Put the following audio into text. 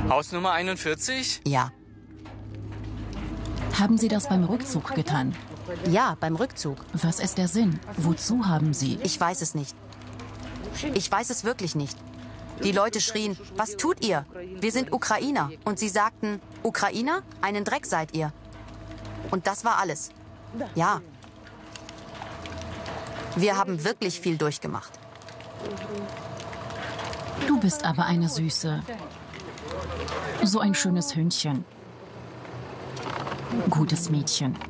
Hausnummer 41? Ja. Haben Sie das beim Rückzug getan? Ja, beim Rückzug. Was ist der Sinn? Wozu haben Sie? Ich weiß es nicht. Ich weiß es wirklich nicht. Die Leute schrien, was tut ihr? Wir sind Ukrainer. Und sie sagten, Ukrainer? Einen Dreck seid ihr. Und das war alles. Ja. Wir haben wirklich viel durchgemacht. Du bist aber eine Süße. So ein schönes Hündchen. Gutes Mädchen.